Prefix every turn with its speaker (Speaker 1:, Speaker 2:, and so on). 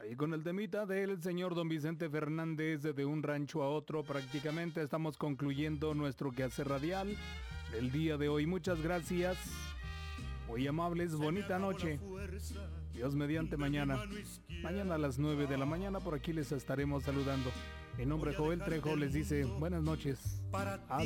Speaker 1: Y con el temita del señor don Vicente Fernández, de un rancho a otro, prácticamente estamos concluyendo nuestro quehacer radial del día de hoy. Muchas gracias, muy amables, bonita noche. Dios mediante mañana a las 9 de la mañana por aquí les estaremos saludando. En nombre de Joel Trejo les dice buenas noches. Hasta